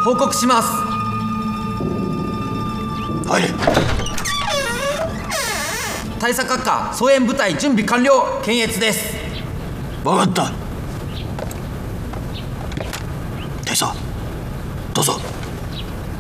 報告します。 入れ。 大佐閣下、総援部隊準備完了。検閲です。 分かった。大佐、どうぞ。